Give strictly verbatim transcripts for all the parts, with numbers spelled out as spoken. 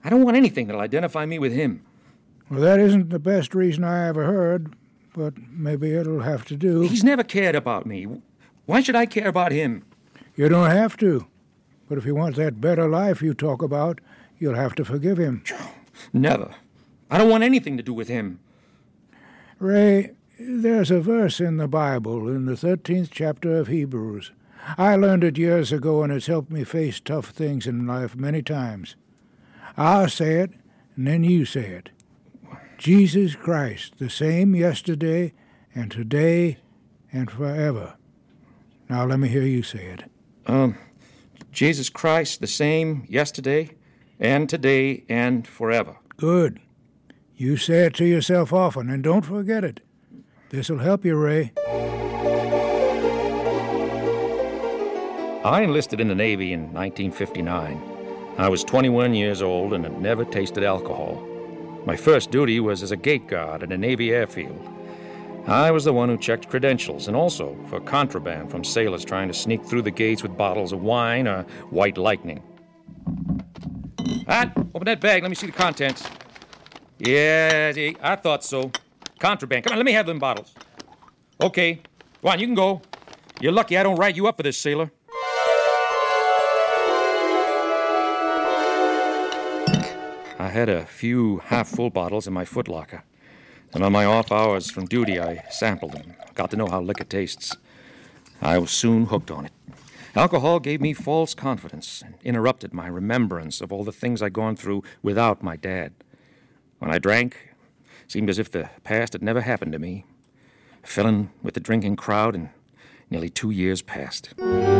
I don't want anything that'll identify me with him. Well, that isn't the best reason I ever heard, but maybe it'll have to do. He's never cared about me. Why should I care about him? You don't have to. But if you want that better life you talk about, you'll have to forgive him. Never. I don't want anything to do with him. Ray, there's a verse in the Bible, in the thirteenth chapter of Hebrews. I learned it years ago, and it's helped me face tough things in life many times. I'll say it, and then you say it. Jesus Christ, the same yesterday and today and forever. Now let me hear you say it. Um, Jesus Christ, the same yesterday and today and forever. Good. You say it to yourself often, and don't forget it. This'll help you, Ray. I enlisted in the Navy in nineteen fifty-nine. I was twenty-one years old and had never tasted alcohol. My first duty was as a gate guard at a Navy airfield. I was the one who checked credentials and also for contraband from sailors trying to sneak through the gates with bottles of wine or white lightning. Hot, open that bag. Let me see the contents. Yeah, see, I thought so. Contraband. Come on, let me have them bottles. Okay. Go on, you can go. You're lucky I don't write you up for this, sailor. I had a few half-full bottles in my footlocker. And on my off hours from duty, I sampled them, got to know how liquor tastes. I was soon hooked on it. Alcohol gave me false confidence and interrupted my remembrance of all the things I'd gone through without my dad. When I drank, it seemed as if the past had never happened to me. I fell in with the drinking crowd, and nearly two years passed.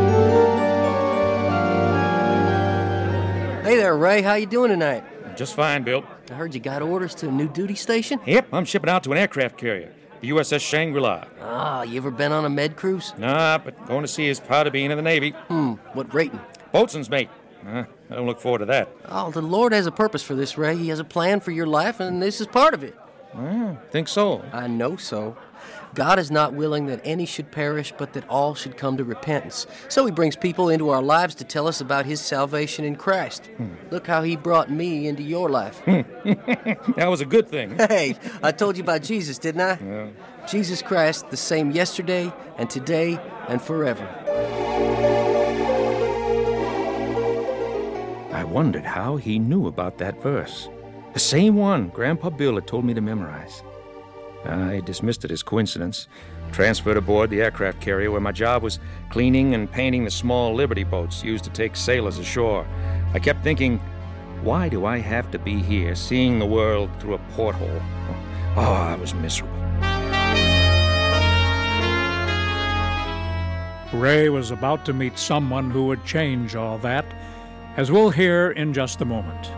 Hey there, Ray. How you doing tonight? Just fine, Bill. I heard you got orders to a new duty station? Yep, I'm shipping out to an aircraft carrier, the U S S Shangri-La. Ah, you ever been on a med cruise? Nah, but going to sea is proud of being in the Navy. Hmm, what rating? Boatswain's mate. Uh, I don't look forward to that. Oh, the Lord has a purpose for this, Ray. He has a plan for your life, and this is part of it. I think so. I know so. God is not willing that any should perish, but that all should come to repentance. So he brings people into our lives to tell us about his salvation in Christ. Hmm. Look how he brought me into your life. That was a good thing. Hey, I told you about Jesus, didn't I? Yeah. Jesus Christ, the same yesterday and today and forever. I wondered how he knew about that verse. The same one Grandpa Bill had told me to memorize. I dismissed it as coincidence, transferred aboard the aircraft carrier where my job was cleaning and painting the small Liberty boats used to take sailors ashore. I kept thinking, why do I have to be here seeing the world through a porthole? Oh, I was miserable. Ray was about to meet someone who would change all that, as we'll hear in just a moment.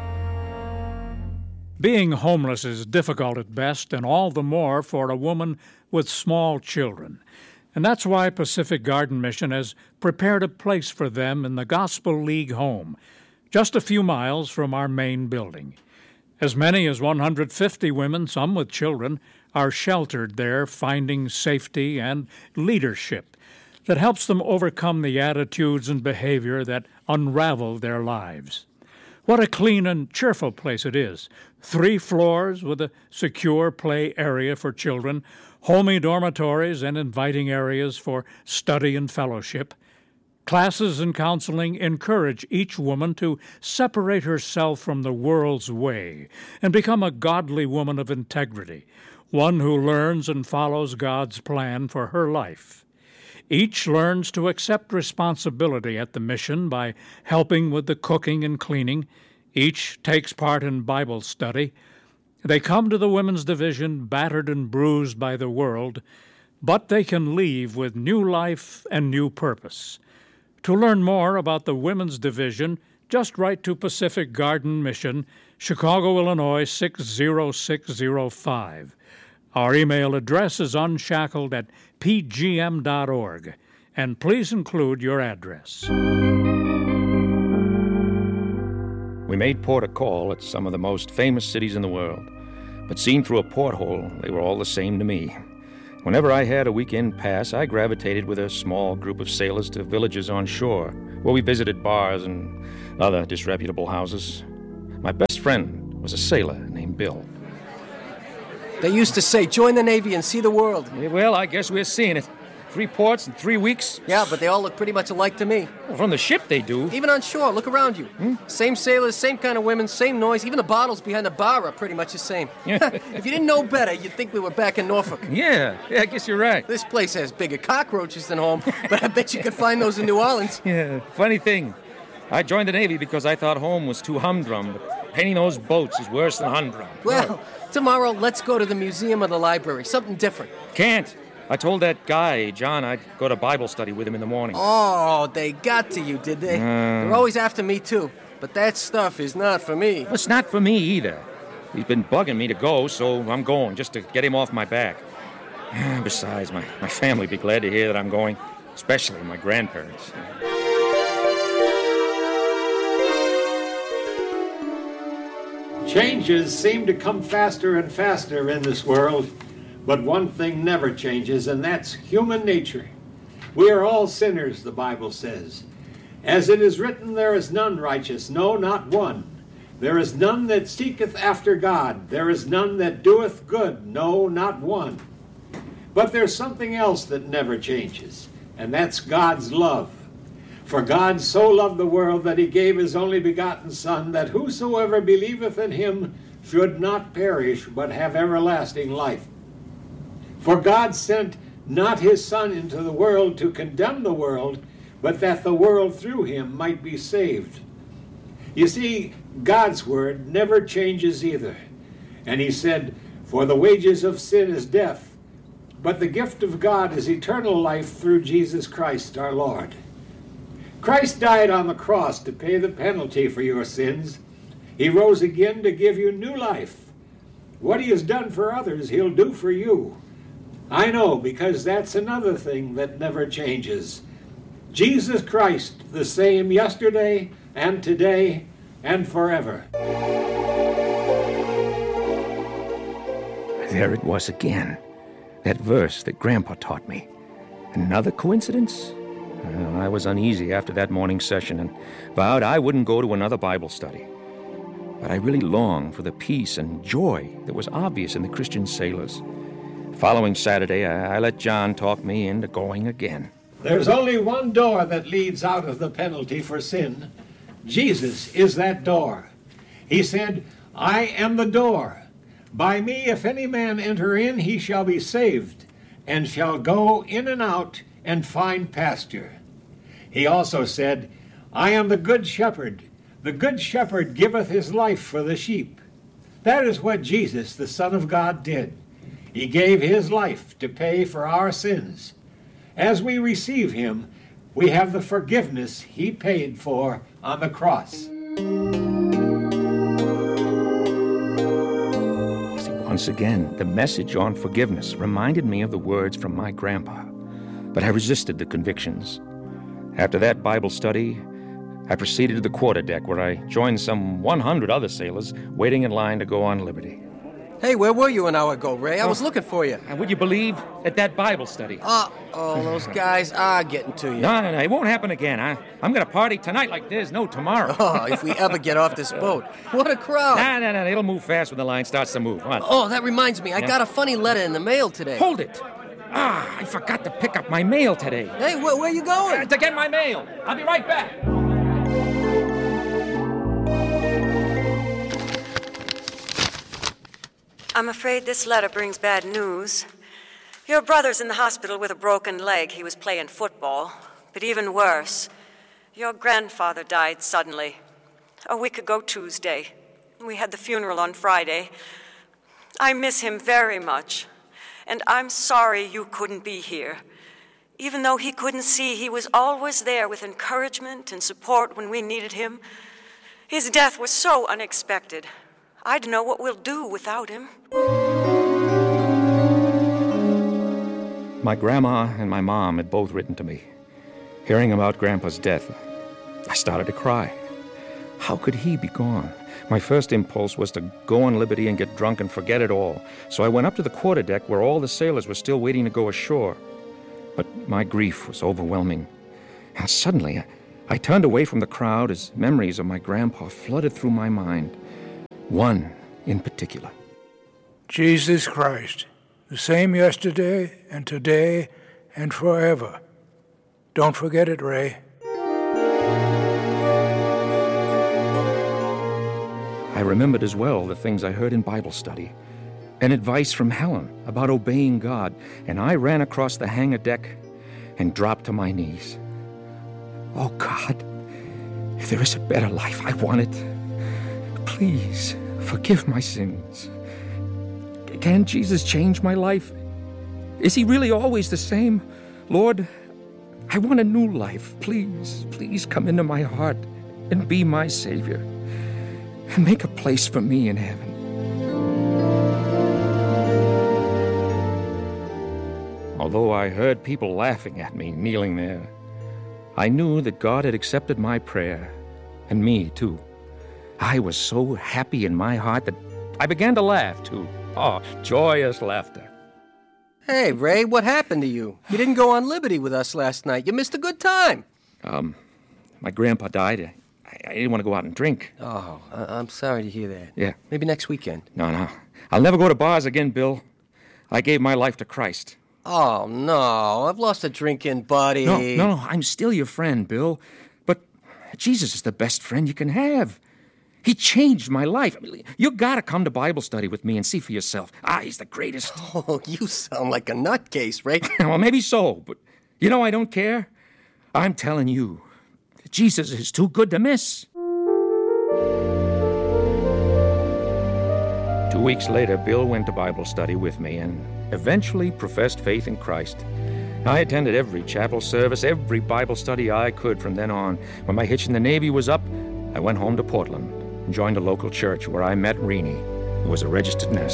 Being homeless is difficult at best, and all the more for a woman with small children. And that's why Pacific Garden Mission has prepared a place for them in the Gospel League home, just a few miles from our main building. As many as one hundred fifty women, some with children, are sheltered there, finding safety and leadership that helps them overcome the attitudes and behavior that unravel their lives. What a clean and cheerful place it is. Three floors with a secure play area for children, homey dormitories and inviting areas for study and fellowship. Classes and counseling encourage each woman to separate herself from the world's way and become a godly woman of integrity, one who learns and follows God's plan for her life. Each learns to accept responsibility at the mission by helping with the cooking and cleaning. Each takes part in Bible study. They come to the women's division battered and bruised by the world, but they can leave with new life and new purpose. To learn more about the women's division, just write to Pacific Garden Mission, Chicago, Illinois six zero six zero five. Our email address is unshackled at p g m dot org, and please include your address. We made port of call at some of the most famous cities in the world, but seen through a porthole, they were all the same to me. Whenever I had a weekend pass, I gravitated with a small group of sailors to villages on shore, where we visited bars and other disreputable houses. My best friend was a sailor named Bill. They used to say, join the Navy and see the world. Yeah, well, I guess we're seeing it. Three ports in three weeks. Yeah, but they all look pretty much alike to me. Well, from the ship they do. Even on shore, look around you. Hmm? Same sailors, same kind of women, same noise. Even the bottles behind the bar are pretty much the same. If you didn't know better, you'd think we were back in Norfolk. Yeah, yeah, I guess you're right. This place has bigger cockroaches than home, but I bet you could find those in New Orleans. Yeah, funny thing. I joined the Navy because I thought home was too humdrum, but painting those boats is worse than humdrum. Well, tomorrow, let's go to the museum or the library. Something different. Can't. I told that guy, John, I'd go to Bible study with him in the morning. Oh, they got to you, did they? Uh, They're always after me, too. But that stuff is not for me. It's not for me either. He's been bugging me to go, so I'm going, just to get him off my back. Besides, my, my family would be glad to hear that I'm going, especially my grandparents. Changes seem to come faster and faster in this world. But one thing never changes, and that's human nature. We are all sinners, the Bible says. As it is written, there is none righteous, no, not one. There is none that seeketh after God. There is none that doeth good, no, not one. But there's something else that never changes, and that's God's love. For God so loved the world that he gave his only begotten Son, that whosoever believeth in him should not perish, but have everlasting life. For God sent not his Son into the world to condemn the world, but that the world through him might be saved. You see, God's word never changes either. And he said, for the wages of sin is death, but the gift of God is eternal life through Jesus Christ our Lord. Christ died on the cross to pay the penalty for your sins. He rose again to give you new life. What he has done for others, he'll do for you. I know, because that's another thing that never changes. Jesus Christ, the same yesterday and today and forever. There it was again. That verse that Grandpa taught me. Another coincidence? Well, I was uneasy after that morning session and vowed I wouldn't go to another Bible study. But I really longed for the peace and joy that was obvious in the Christian sailors. Following Saturday, I, I let John talk me into going again. There's only one door that leads out of the penalty for sin. Jesus is that door. He said, I am the door. By me, if any man enter in, he shall be saved, and shall go in and out and find pasture. He also said, I am the good shepherd. The good shepherd giveth his life for the sheep. That is what Jesus, the Son of God, did. He gave his life to pay for our sins. As we receive him, we have the forgiveness he paid for on the cross. Once again, the message on forgiveness reminded me of the words from my grandpa, but I resisted the convictions. After that Bible study, I proceeded to the quarterdeck where I joined some one hundred other sailors waiting in line to go on liberty. Hey, where were you an hour ago, Ray? I was looking for you. And would you believe, at that Bible study? Uh, oh, those guys are getting to you. No, no, no, it won't happen again. I, I'm going to party tonight like there's no tomorrow. Oh, if we ever get off this boat. What a crowd. No, no, no, it'll move fast when the line starts to move. Come on. Oh, that reminds me. I Yeah. got a funny letter in the mail today. Hold it. Ah, I forgot to pick up my mail today. Hey, where, where you going? Uh, to get my mail. I'll be right back. I'm afraid this letter brings bad news. Your brother's in the hospital with a broken leg. He was playing football. But even worse, your grandfather died suddenly. A week ago Tuesday. We had the funeral on Friday. I miss him very much. And I'm sorry you couldn't be here. Even though he couldn't see, he was always there with encouragement and support when we needed him. His death was so unexpected. I'd know what we'll do without him. My grandma and my mom had both written to me. Hearing about Grandpa's death, I started to cry. How could he be gone? My first impulse was to go on liberty and get drunk and forget it all. So I went up to the quarterdeck where all the sailors were still waiting to go ashore. But my grief was overwhelming. And suddenly, I, I turned away from the crowd as memories of my grandpa flooded through my mind. One in particular. Jesus Christ, the same yesterday and today and forever. Don't forget it, Ray. I remembered as well the things I heard in Bible study, and advice from Helen about obeying God, and I ran across the hangar deck and dropped to my knees. Oh, God, if there is a better life, I want it. Please, forgive my sins. Can Jesus change my life? Is he really always the same? Lord, I want a new life. Please, please come into my heart and be my Savior. And make a place for me in heaven. Although I heard people laughing at me kneeling there, I knew that God had accepted my prayer, and me too. I was so happy in my heart that I began to laugh too. Oh, joyous laughter. Hey, Ray, what happened to you? You didn't go on Liberty with us last night. You missed a good time. Um, my grandpa died. I, I didn't want to go out and drink. Oh, I- I'm sorry to hear that. Yeah. Maybe next weekend. No, no. I'll never go to bars again, Bill. I gave my life to Christ. Oh, no. I've lost a drinking buddy. No, no, no. I'm still your friend, Bill. But Jesus is the best friend you can have. He changed my life. I mean, you gotta come to Bible study with me and see for yourself. Ah, he's the greatest. Oh, you sound like a nutcase, Ray. Well, maybe so, but you know I don't care. I'm telling you, Jesus is too good to miss. Two weeks later, Bill went to Bible study with me and eventually professed faith in Christ. I attended every chapel service, every Bible study I could from then on. When my hitch in the Navy was up, I went home to Portland and joined a local church where I met Renee, who was a registered nurse.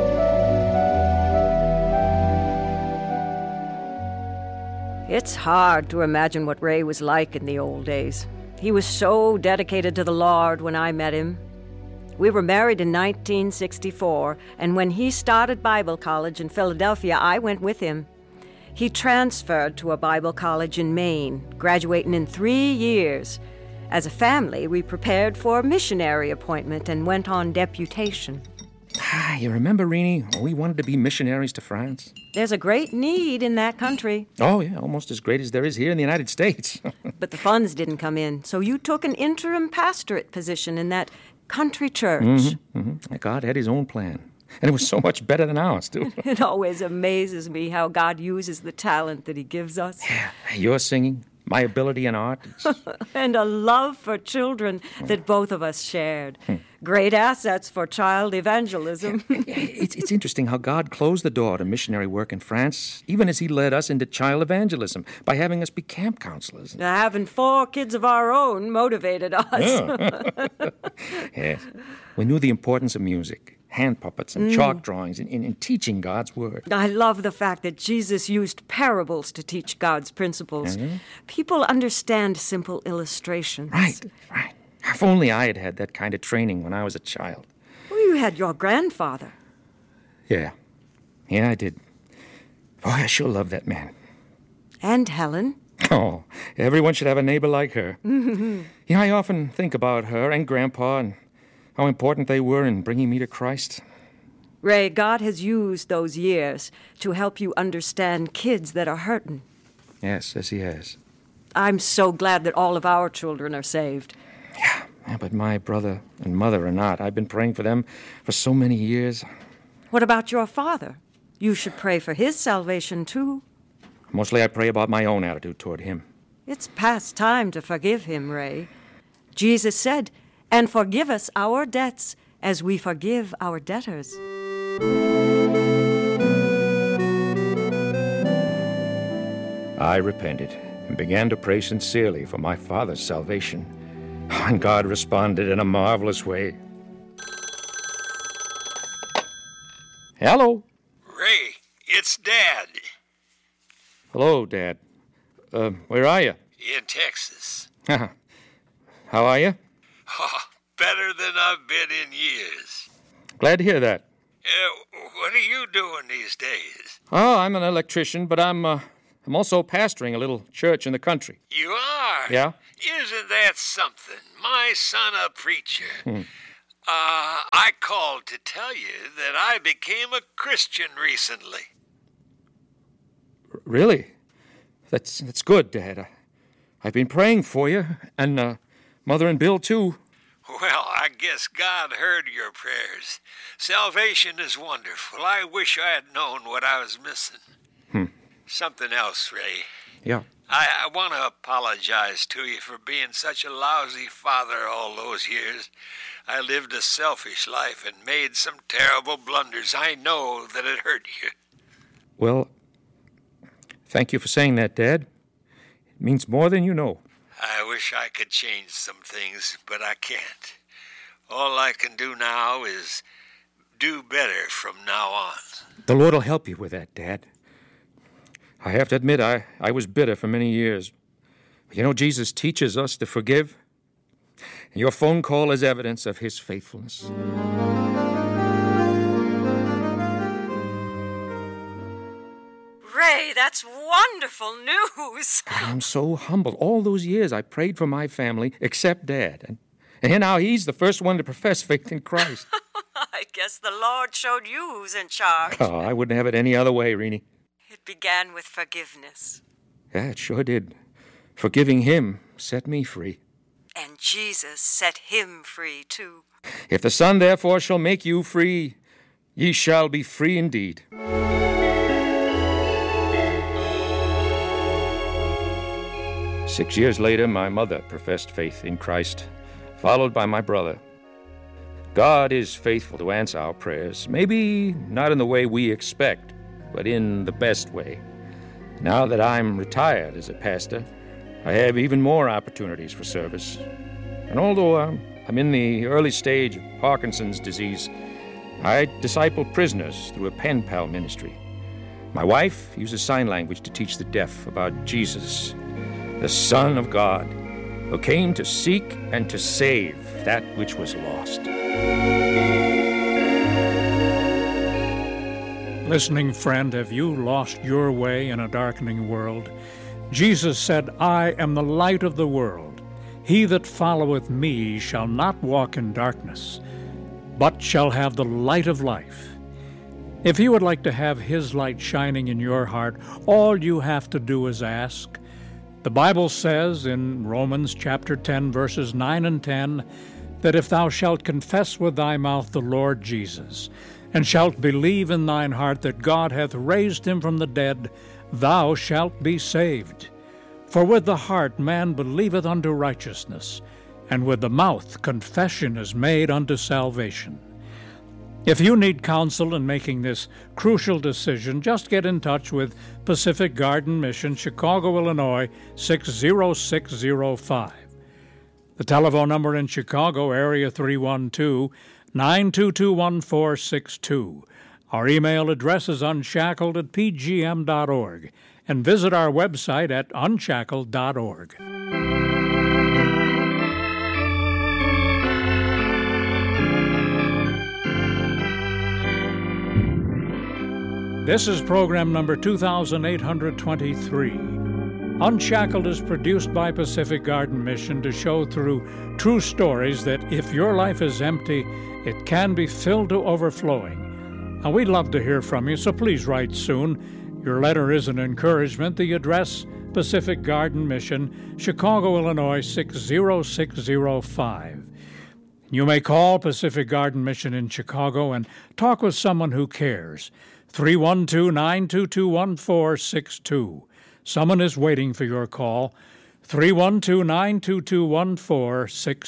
It's hard to imagine what Ray was like in the old days. He was so dedicated to the Lord when I met him. We were married in nineteen sixty-four, and when he started Bible college in Philadelphia, I went with him. He transferred to a Bible college in Maine, graduating in three years. As a family, we prepared for a missionary appointment and went on deputation. Ah, you remember, Renee, we wanted to be missionaries to France? There's a great need in that country. Oh, yeah, almost as great as there is here in the United States. But the funds didn't come in, so you took an interim pastorate position in that country church. Mm-hmm, mm-hmm. God had his own plan. And it was so much better than ours, too. It always amazes me how God uses the talent that he gives us. Yeah, your singing, my ability in art. And a love for children that both of us shared. Great assets for child evangelism. it's, it's interesting how God closed the door to missionary work in France, even as he led us into child evangelism by having us be camp counselors. Now, having four kids of our own motivated us. Yeah. Yes. We knew the importance of music, hand puppets, and mm. chalk drawings in, in, in teaching God's Word. I love the fact that Jesus used parables to teach God's principles. Mm-hmm. People understand simple illustrations. Right, right. If only I had had that kind of training when I was a child. Well, you had your grandfather. Yeah. Yeah, I did. Boy, I sure love that man. And Helen. Oh, everyone should have a neighbor like her. Mm-hmm. You know, I often think about her and Grandpa and how important they were in bringing me to Christ. Ray, God has used those years to help you understand kids that are hurting. Yes, yes, he has. I'm so glad that all of our children are saved. Yeah, yeah, but my brother and mother are not. I've been praying for them for so many years. What about your father? You should pray for his salvation, too. Mostly I pray about my own attitude toward him. It's past time to forgive him, Ray. Jesus said, "And forgive us our debts as we forgive our debtors." I repented and began to pray sincerely for my father's salvation. And God responded in a marvelous way. Hello. Ray, it's Dad. Hello, Dad. Uh, where are you? In Texas. How are you? Oh, better than I've been in years. Glad to hear that. Uh, what are you doing these days? Oh, I'm an electrician, but I'm, uh, I'm also pastoring a little church in the country. You are? Yeah? Isn't that something? My son a preacher. Hmm. Uh, I called to tell you that I became a Christian recently. R- really? That's that's good, Dad. I, I've been praying for you, and uh, Mother and Bill, too. Well, I guess God heard your prayers. Salvation is wonderful. I wish I had known what I was missing. Hmm. Something else, Ray. Yeah. I, I want to apologize to you for being such a lousy father all those years. I lived a selfish life and made some terrible blunders. I know that it hurt you. Well, thank you for saying that, Dad. It means more than you know. I wish I could change some things, but I can't. All I can do now is do better from now on. The Lord will help you with that, Dad. I have to admit, I, I was bitter for many years. You know, Jesus teaches us to forgive. And your phone call is evidence of his faithfulness. Ray, that's wonderful news. I'm so humbled. All those years I prayed for my family, except Dad. And, and here now he's the first one to profess faith in Christ. I guess the Lord showed you who's in charge. Oh, I wouldn't have it any other way, Renee. It began with forgiveness. Yeah, it sure did. Forgiving him set me free. And Jesus set him free, too. If the Son therefore shall make you free, ye shall be free indeed. Six years later, my mother professed faith in Christ, followed by my brother. God is faithful to answer our prayers, maybe not in the way we expect, but in the best way. Now that I'm retired as a pastor, I have even more opportunities for service. And although I'm, I'm in the early stage of Parkinson's disease, I disciple prisoners through a pen pal ministry. My wife uses sign language to teach the deaf about Jesus, the Son of God, who came to seek and to save that which was lost. Listening friend, have you lost your way in a darkening world? Jesus said, I am the light of the world. He that followeth me shall not walk in darkness, but shall have the light of life. If you would like to have his light shining in your heart, all you have to do is ask. The Bible says in Romans chapter ten, verses nine and ten, that if thou shalt confess with thy mouth the Lord Jesus, and shalt believe in thine heart that God hath raised him from the dead, thou shalt be saved. For with the heart man believeth unto righteousness, and with the mouth confession is made unto salvation. If you need counsel in making this crucial decision, just get in touch with Pacific Garden Mission, Chicago, Illinois, six zero six zero five. The telephone number in Chicago, area three one two, nine two two, one four six two. Our email address is unshackled at p g m dot org, and visit our website at unshackled dot org. This is program number two thousand eight hundred twenty-three. Unshackled is produced by Pacific Garden Mission to show through true stories that if your life is empty, it can be filled to overflowing. And we'd love to hear from you, so please write soon. Your letter is an encouragement. The address, Pacific Garden Mission, Chicago, Illinois, six zero six zero five. You may call Pacific Garden Mission in Chicago and talk with someone who cares. three one two, nine two two, one four six two. Someone is waiting for your call. three one two, nine two two, one four six two.